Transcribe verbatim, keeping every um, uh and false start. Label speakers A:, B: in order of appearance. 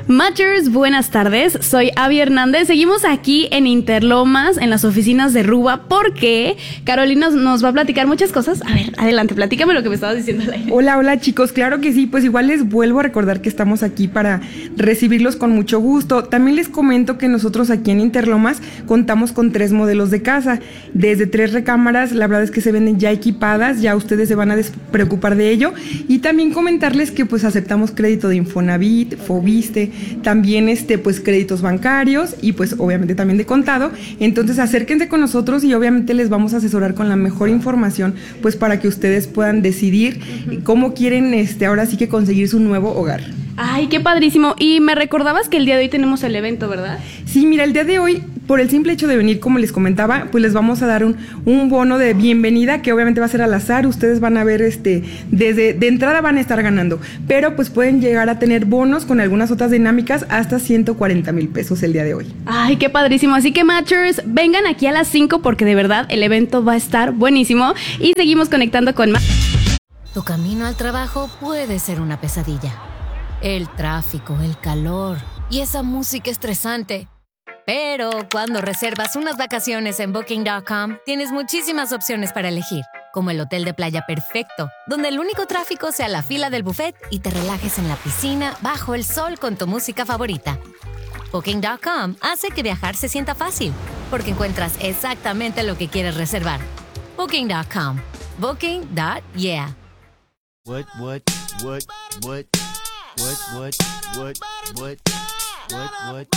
A: Matchers, buenas tardes, soy Abby Hernández. Seguimos aquí en Interlomas, en las oficinas de Ruba, porque Carolina nos va a platicar muchas cosas. A ver, adelante, platícame lo que me estabas diciendo al aire.
B: Hola, hola chicos, claro que sí, pues igual les vuelvo a recordar que estamos aquí para recibirlos con mucho gusto. También les comento que nosotros aquí en Interlomas contamos con tres modelos de casa, desde tres recámaras, la verdad es que se venden ya equipadas, ya ustedes se van a despreocupar de ello, y también comentarles que pues aceptamos crédito de Infonavit, Fobiste, también este pues créditos bancarios y pues obviamente también de contado. Entonces acérquense con nosotros y obviamente les vamos a asesorar con la mejor información pues para que ustedes puedan decidir uh-huh. cómo quieren este ahora sí que conseguir su nuevo hogar.
A: Ay, qué padrísimo. Y me recordabas que el día de hoy tenemos el evento, ¿verdad?
B: Sí, mira, el día de hoy, por el simple hecho de venir, como les comentaba, pues les vamos a dar un, un bono de bienvenida que obviamente va a ser al azar. Ustedes van a ver, este, desde de entrada van a estar ganando, pero pues pueden llegar a tener bonos con algunas otras dinámicas hasta ciento cuarenta mil pesos el día de hoy.
A: Ay, qué padrísimo. Así que Matchers, vengan aquí a las cinco porque de verdad el evento va a estar buenísimo y seguimos conectando con más.
C: Tu camino al trabajo puede ser una pesadilla. El tráfico, el calor y esa música estresante. Pero cuando reservas unas vacaciones en Booking punto com, tienes muchísimas opciones para elegir, como el hotel de playa perfecto, donde el único tráfico sea la fila del buffet y te relajes en la piscina bajo el sol con tu música favorita. Booking punto com hace que viajar se sienta fácil, porque encuentras exactamente lo que quieres reservar. Booking punto com. Booking punto yeah.
D: What, what, what, what, what, what, what, what, what, what?